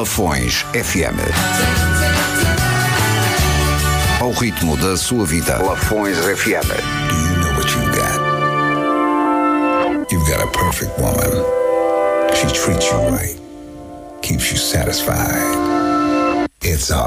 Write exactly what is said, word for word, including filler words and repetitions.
Lafões F M. Ao ritmo da sua vida. Lafões F M. Do you know what you've got? You've got a perfect woman. She treats you right. Keeps you satisfied. It's all